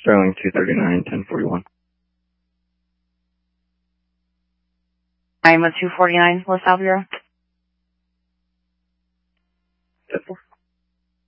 Sterling 239, 1041. I'm a 249, LaSalle Bureau.